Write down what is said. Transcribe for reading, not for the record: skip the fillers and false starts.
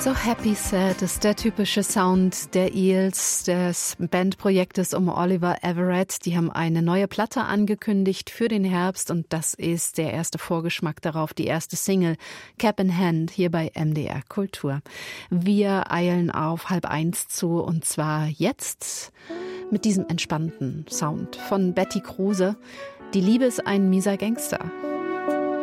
So Happy Sad ist der typische Sound der Eels, des Bandprojektes um Oliver Everett. Die haben eine neue Platte angekündigt für den Herbst und das ist der erste Vorgeschmack darauf, die erste Single Cap in Hand hier bei MDR Kultur. Wir eilen auf 12:30 zu und zwar jetzt mit diesem entspannten Sound von Betty Kruse. Die Liebe ist ein mieser Gangster.